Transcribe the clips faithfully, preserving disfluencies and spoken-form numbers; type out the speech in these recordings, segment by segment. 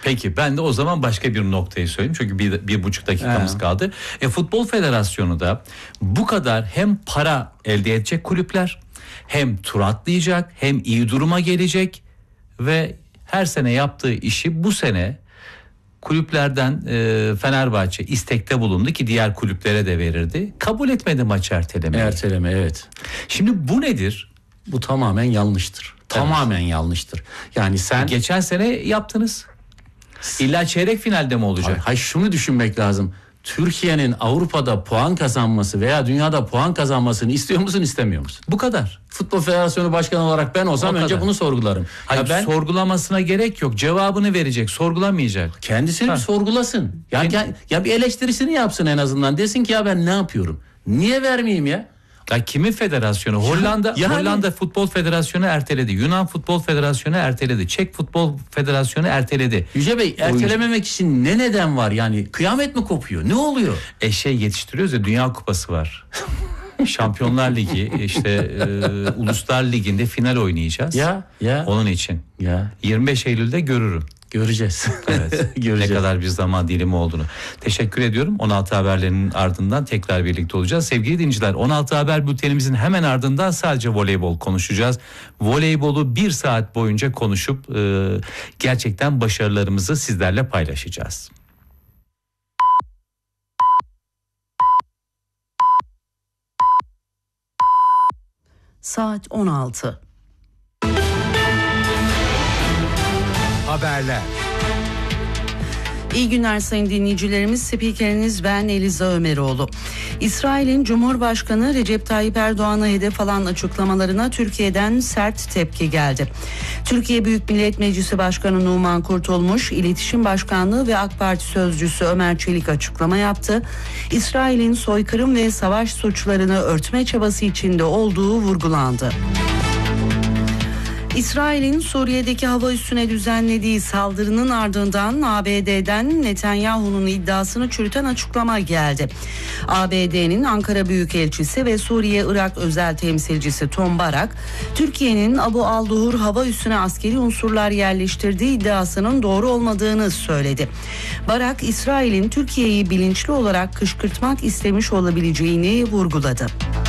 Peki ben de o zaman başka bir noktayı söyleyeyim. Çünkü bir, bir buçuk dakikamız He. kaldı. E, Futbol Federasyonu da bu kadar hem para elde edecek kulüpler, hem tur atlayacak, hem iyi duruma gelecek ve her sene yaptığı işi bu sene kulüplerden e, Fenerbahçe istekte bulundu ki diğer kulüplere de verirdi. Kabul etmedi maç ertelemeyi. Erteleme evet. Şimdi bu nedir? Bu tamamen yanlıştır. Evet. Tamamen yanlıştır. Yani sen geçen sene yaptınız. İlla çeyrek finalde mi olacak? Hayır, hayır şunu düşünmek lazım. Türkiye'nin Avrupa'da puan kazanması veya dünyada puan kazanmasını istiyor musun, istemiyor musun? Bu kadar. Futbol Federasyonu Başkanı olarak ben olsam önce bunu sorgularım. Hayır, ben sorgulamasına gerek yok. Cevabını verecek, sorgulamayacak. Kendisini bir sorgulasın. Ya, ya ya bir eleştirisini yapsın en azından. Desin ki ya ben ne yapıyorum? Niye vermeyeyim ya? Ya kimin federasyonu? Hollanda yani, Hollanda Futbol Federasyonu erteledi. Yunan Futbol Federasyonu erteledi. Çek Futbol Federasyonu erteledi. Yüce Bey, ertelememek için ne neden var yani? Kıyamet mi kopuyor? Ne oluyor? E şey yetiştiriyoruz ya, Dünya Kupası var. Şampiyonlar Ligi, işte e, Uluslar Ligi'nde final oynayacağız. Ya ya. Onun için. Ya. yirmi beş Eylül'de görürüm. Göreceğiz. Evet. Göreceğiz. Ne kadar bir zaman dilimi olduğunu. Teşekkür ediyorum. on altı haberlerinin ardından tekrar birlikte olacağız. Sevgili dinleyiciler, on altı haber bültenimizin hemen ardından sadece voleybol konuşacağız. Voleybolu bir saat boyunca konuşup e, gerçekten başarılarımızı sizlerle paylaşacağız. Saat on altı. Haberler. İyi günler sayın dinleyicilerimiz. Spikeriniz ben Eliza Ömeroğlu. İsrail'in Cumhurbaşkanı Recep Tayyip Erdoğan'a hedef alan açıklamalarına Türkiye'den sert tepki geldi. Türkiye Büyük Millet Meclisi Başkanı Numan Kurtulmuş, İletişim Başkanlığı ve AK Parti Sözcüsü Ömer Çelik açıklama yaptı. İsrail'in soykırım ve savaş suçlarını örtme çabası içinde olduğu vurgulandı. İsrail'in Suriye'deki hava üssüne düzenlediği saldırının ardından A B D'den Netanyahu'nun iddiasını çürüten açıklama geldi. A B D'nin Ankara Büyükelçisi ve Suriye-Irak özel temsilcisi Tom Barak, Türkiye'nin Abu al-Duhur hava üssüne askeri unsurlar yerleştirdiği iddiasının doğru olmadığını söyledi. Barak, İsrail'in Türkiye'yi bilinçli olarak kışkırtmak istemiş olabileceğini vurguladı.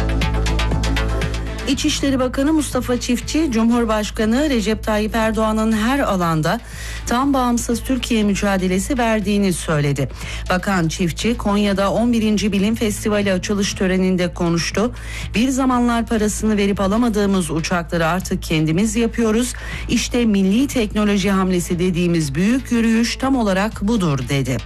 İçişleri Bakanı Mustafa Çiftçi, Cumhurbaşkanı Recep Tayyip Erdoğan'ın her alanda tam bağımsız Türkiye mücadelesi verdiğini söyledi. Bakan Çiftçi, Konya'da on birinci Bilim Festivali açılış töreninde konuştu. Bir zamanlar parasını verip alamadığımız uçakları artık kendimiz yapıyoruz. İşte milli teknoloji hamlesi dediğimiz büyük yürüyüş tam olarak budur dedi.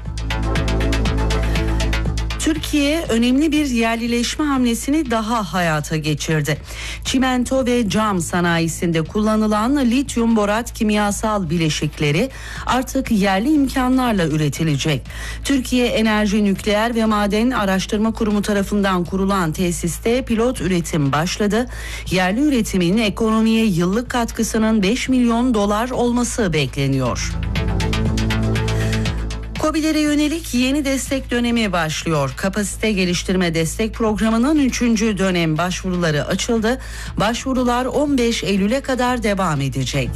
Türkiye önemli bir yerlileşme hamlesini daha hayata geçirdi. Çimento ve cam sanayisinde kullanılan lityum borat kimyasal bileşikleri artık yerli imkanlarla üretilecek. Türkiye Enerji Nükleer ve Maden Araştırma Kurumu tarafından kurulan tesiste pilot üretim başladı. Yerli üretimin ekonomiye yıllık katkısının beş milyon dolar olması bekleniyor. KOBİ'lere yönelik yeni destek dönemi başlıyor. Kapasite Geliştirme Destek Programı'nın üçüncü dönem başvuruları açıldı. Başvurular on beş Eylül'e kadar devam edecek.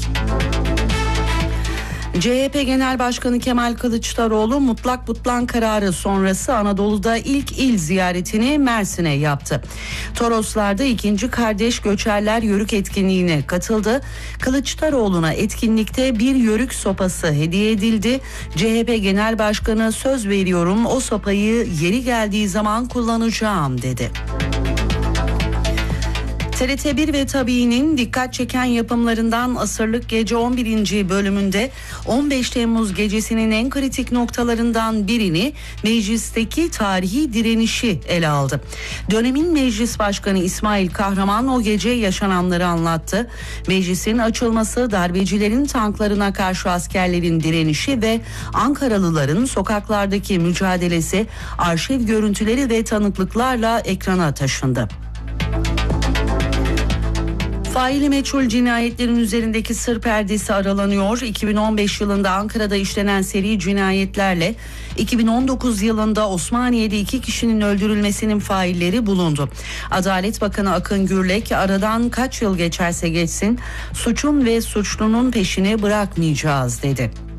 C H P Genel Başkanı Kemal Kılıçdaroğlu mutlak butlan kararı sonrası Anadolu'da ilk il ziyaretini Mersin'e yaptı. Toroslar'da ikinci Kardeş Göçerler Yörük etkinliğine katıldı. Kılıçdaroğlu'na etkinlikte bir yörük sopası hediye edildi. C H P Genel Başkanı söz veriyorum o sopayı yeri geldiği zaman kullanacağım dedi. T R T bir ve Tabii'nin dikkat çeken yapımlarından Asırlık Gece on birinci bölümünde on beş Temmuz gecesinin en kritik noktalarından birini meclisteki tarihi direnişi ele aldı. Dönemin Meclis Başkanı İsmail Kahraman o gece yaşananları anlattı. Meclisin açılması, darbecilerin tanklarına karşı askerlerin direnişi ve Ankaralıların sokaklardaki mücadelesi arşiv görüntüleri ve tanıklıklarla ekrana taşındı. Faili meçhul cinayetlerin üzerindeki sır perdesi aralanıyor. iki bin on beş yılında Ankara'da işlenen seri cinayetlerle iki bin on dokuz yılında Osmaniye'de iki kişinin öldürülmesinin failleri bulundu. Adalet Bakanı Akın Gürlek, aradan kaç yıl geçerse geçsin suçun ve suçlunun peşini bırakmayacağız dedi.